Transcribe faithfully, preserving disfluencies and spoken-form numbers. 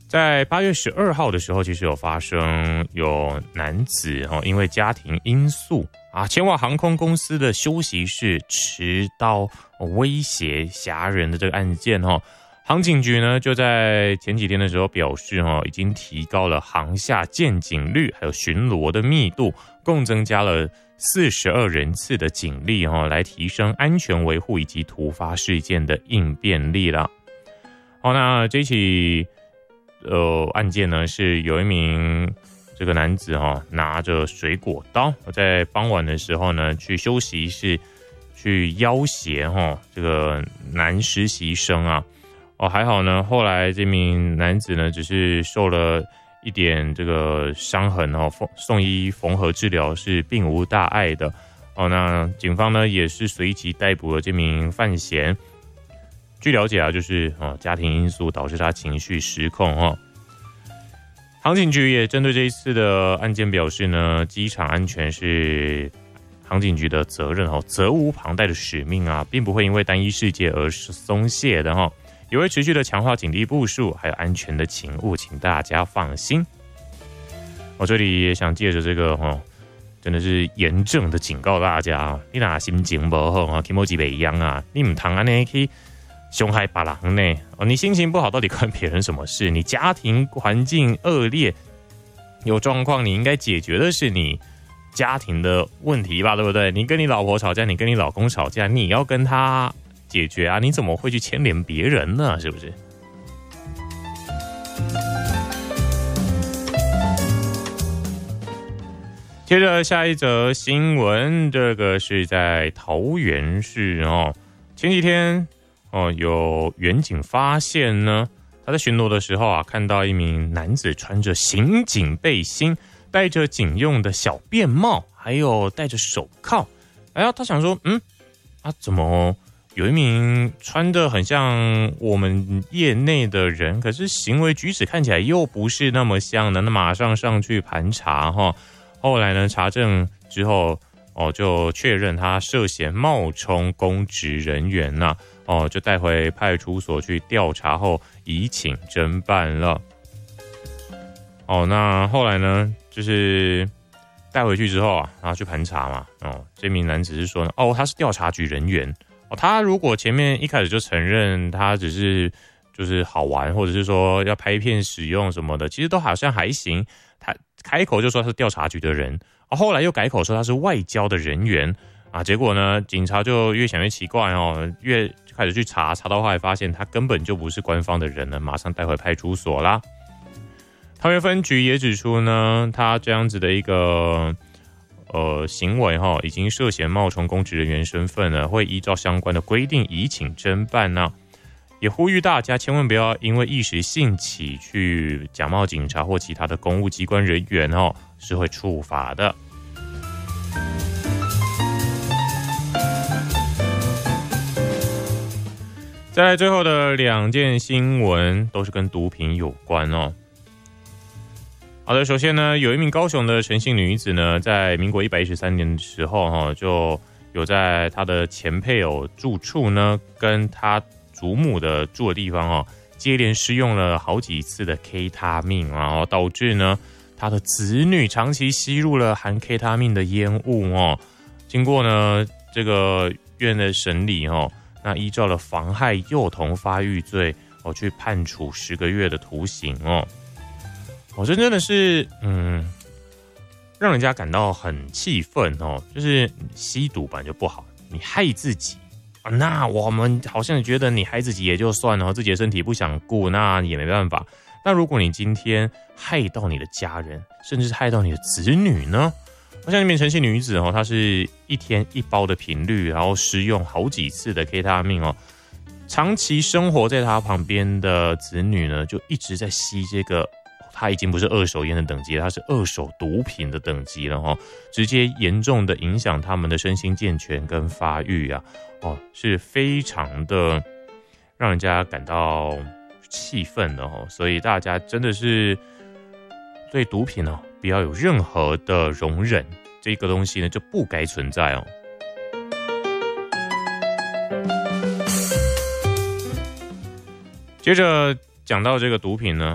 在八月十二号的时候，其实有发生有男子哦，因为家庭因素啊，前往航空公司的休息室持刀威胁侠人的这个案件哦。航警局呢就在前几天的时候表示哦，已经提高了航下见警率，还有巡逻的密度，共增加了四十二人次的警力哦，来提升安全维护以及突发事件的应变力了。好，那这起呃案件呢是有一名这个男子哈、哦、拿着水果刀，在傍晚的时候呢去休息室去要挟哈、哦、这个男实习生啊。哦，还好呢，后来这名男子呢只是受了一点这个伤痕哦，送医缝合治疗是并无大碍的。哦，那警方呢也是随即逮捕了这名犯嫌。据了解啊，就是哦家庭因素导致他情绪失控哦。航警局也针对这一次的案件表示呢，机场安全是航警局的责任哦，责无旁贷的使命啊，并不会因为单一事件而是松懈的哈、哦。也会持续的强化警力部署，还有安全的勤务，请大家放心。我这里也想借着这个哦，真的是严正的警告大家，你哪心情不好啊，情绪不一样啊，你唔通安尼去伤害别人呢？哦，你心情不好到底关别人什么事？你家庭环境恶劣有状况，你应该解决的是你家庭的问题吧，对不对？你跟你老婆吵架，你跟你老公吵架，你要跟他解决啊，你怎么会去牵连别人呢？是不是？接着下一则新闻，这个是在桃园市哦。前几天哦，有员警发现呢，他在巡逻的时候啊，看到一名男子穿着刑警背心，戴着警用的小便帽，还有戴着手铐。哎呀，他想说，嗯，啊，怎么有一名穿得很像我们业内的人，可是行为举止看起来又不是那么像的，那马上上去盘查哈。后来呢，查证之后哦，就确认他涉嫌冒充公职人员呐、啊，哦，就带回派出所去调查后移请侦办了。哦，那后来呢，就是带回去之后啊，然后去盘查嘛。哦，这名男子是说呢，哦，他是调查局人员。哦，他如果前面一开始就承认他只是就是好玩，或者是说要拍片使用什么的，其实都好像还行。他开口就说他是调查局的人，哦、后来又改口说他是外交的人员啊。结果呢，警察就越想越奇怪哦，越开始去查，查到后来发现他根本就不是官方的人了，马上带回派出所啦。桃园分局也指出呢，他这样子的一个呃行为哈，已经涉嫌冒充公职人员身份了，会依照相关的规定移请侦办呢、啊。也呼吁大家千万不要因为一时兴起去假冒警察或其他的公务机关人员哦，是会处罚的。再来最后的两件新闻都是跟毒品有关哦。好的，首先呢，有一名高雄的陈姓女子呢，在民国一百一十三年的时候哈，就有在她的前配偶住处呢，跟她祖母的住的地方哦，接连施用了好几次的 K 他命，然后导致呢，他的子女长期吸入了含 K 他命的烟雾哦。经过呢这个院的审理哦，那依照了妨害幼童发育罪哦，去判处十个月的徒刑哦。我这真的是嗯，让人家感到很气愤哦。就是吸毒本来就不好，你害自己。那我们好像觉得你害自己也就算了，自己的身体不想顾，那也没办法。那如果你今天害到你的家人，甚至是害到你的子女呢？我像那名陈姓女子哦，她是一天一包的频率，然后施用好几次的 K 他命哦，长期生活在她旁边的子女呢，就一直在吸这个。它已经不是二手烟的等级，它是二手毒品的等级了哈，直接严重的影响他们的身心健全跟发育啊，哦，是非常的让人家感到气愤的哦，所以大家真的是对毒品哦不要有任何的容忍，这个东西呢就不该存在哦。接着讲到这个毒品呢。